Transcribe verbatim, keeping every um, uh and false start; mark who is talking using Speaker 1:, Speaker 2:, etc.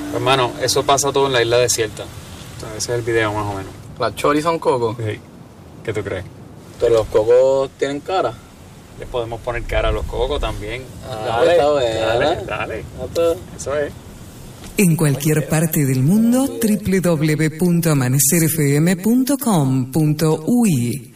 Speaker 1: Hermano, eso pasa todo en la isla desierta. O sea, ese es el video más o menos.
Speaker 2: ¿Las choris son cocos?
Speaker 1: Sí. ¿Qué tú crees?
Speaker 2: Pero los cocos tienen cara.
Speaker 1: Les podemos poner cara a los cocos también.
Speaker 2: Ah, dale, está bien,
Speaker 1: dale, dale. Eso es.
Speaker 3: En cualquier parte del mundo, doble u doble u doble u punto amanecer f m punto com punto u i